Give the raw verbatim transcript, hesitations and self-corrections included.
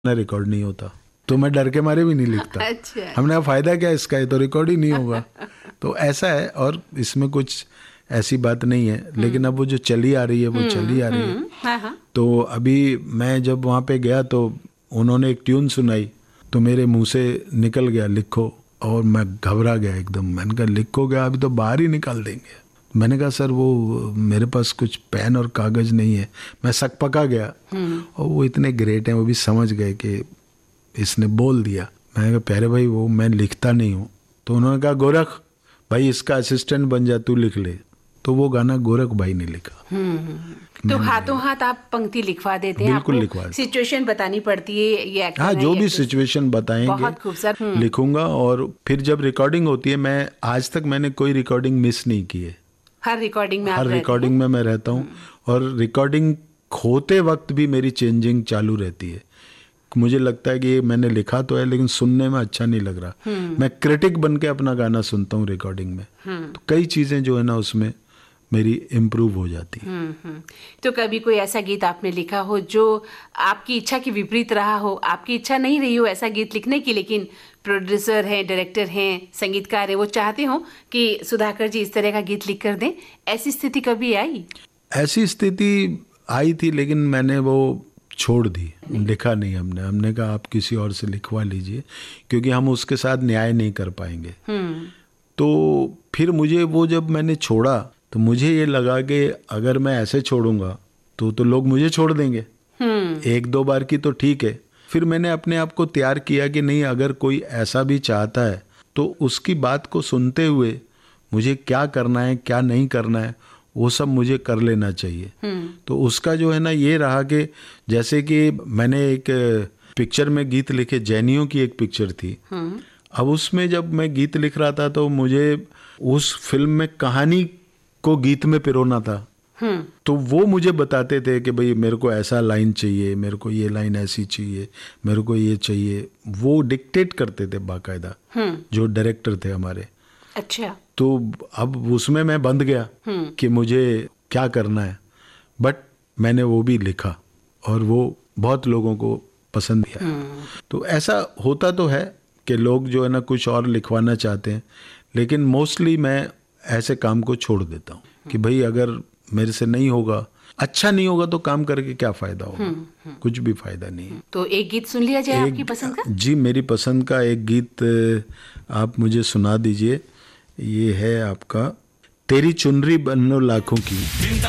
ना रिकॉर्ड नहीं होता, तो मैं डर के मारे भी नहीं लिखता। अच्छा। हमने कहा फायदा क्या इसका, ये तो रिकॉर्ड ही नहीं होगा। तो ऐसा है, और इसमें कुछ ऐसी बात नहीं है, लेकिन अब वो जो चली आ रही है वो चली आ रही है। हाँ हाँ। तो अभी मैं जब वहाँ पे गया तो उन्होंने एक ट्यून सुनाई, तो मेरे मुंह से निकल गया लिखो, और मैं घबरा गया एकदम। मैंने कहा लिखो क्या, अभी तो बाहर ही निकाल देंगे। मैंने कहा सर वो मेरे पास कुछ पेन और कागज़ नहीं है। मैं सक पका गया, और वो इतने ग्रेट हैं, वो भी समझ गए कि इसने बोल दिया। मैंने कहा प्यारे भाई वो मैं लिखता नहीं हूँ। तो उन्होंने कहा गोरख भाई इसका असिस्टेंट बन जा, तू लिख ले। तो वो गाना गोरख भाई ने लिखा। तो हाथों हाथ आप पंक्ति लिखवा देते हैं? बिल्कुल लिखवा देते। सिचुएशन बतानी पड़ती है ये एक्टर हाँ, है, जो भी एक्ट्रेस। सिचुएशन बताएंगे बहुत खूबसूरत लिखूंगा। और फिर जब रिकॉर्डिंग होती है, मैं आज तक मैंने कोई रिकॉर्डिंग मिस नहीं की है। हर रिकॉर्डिंग में आप हर रहते रिकॉर्डिंग हैं? में मैं रहता हूँ, और रिकॉर्डिंग होते वक्त भी मेरी चेंजिंग चालू रहती है। मुझे लगता है कि ये मैंने लिखा तो है लेकिन सुनने में अच्छा नहीं लग रहा। मैं क्रिटिक बन के अपना गाना सुनता हूँ रिकॉर्डिंग में, तो कई चीज़ें जो है ना उसमें मेरी इम्प्रूव हो जाती है। हम्म हम्म। तो कभी कोई ऐसा गीत आपने लिखा हो जो आपकी इच्छा के विपरीत रहा हो, आपकी इच्छा नहीं रही हो ऐसा गीत लिखने की, लेकिन प्रोड्यूसर हैं, डायरेक्टर हैं, संगीतकार हैं, वो चाहते हो कि सुधाकर जी इस तरह का गीत लिख कर दें, ऐसी स्थिति कभी आई? ऐसी स्थिति आई थी, लेकिन मैंने वो छोड़ दी, लिखा नहीं हमने। हमने कहा आप किसी और से लिखवा लीजिए, क्योंकि हम उसके साथ न्याय नहीं कर पाएंगे। तो फिर मुझे वो जब मैंने छोड़ा तो मुझे ये लगा कि अगर मैं ऐसे छोड़ूंगा तो तो लोग मुझे छोड़ देंगे। एक दो बार की तो ठीक है। फिर मैंने अपने आप को तैयार किया कि नहीं, अगर कोई ऐसा भी चाहता है तो उसकी बात को सुनते हुए मुझे क्या करना है क्या नहीं करना है वो सब मुझे कर लेना चाहिए। तो उसका जो है ना ये रहा कि जैसे कि मैंने एक पिक्चर में गीत लिखे, जैनियों की एक पिक्चर थी। अब उसमें जब मैं गीत लिख रहा था तो मुझे उस फिल्म में कहानी को गीत में पिरोना था। तो वो मुझे बताते थे कि भाई मेरे को ऐसा लाइन चाहिए, मेरे को ये लाइन ऐसी चाहिए, मेरे को ये चाहिए। वो डिक्टेट करते थे बाकायदा, जो डायरेक्टर थे हमारे। अच्छा। तो अब उसमें मैं बंध गया कि मुझे क्या करना है, बट मैंने वो भी लिखा और वो बहुत लोगों को पसंद किया। तो ऐसा होता तो है कि लोग जो है ना कुछ और लिखवाना चाहते हैं, लेकिन मोस्टली मैं ऐसे काम को छोड़ देता हूँ कि भाई अगर मेरे से नहीं होगा, अच्छा नहीं होगा, तो काम करके क्या फायदा होगा? कुछ भी फायदा नहीं है। तो एक गीत सुन लिया जाए आपकी पसंद का? जी, मेरी पसंद का एक गीत आप मुझे सुना दीजिए। ये है आपका तेरी चुनरी बनो लाखों की।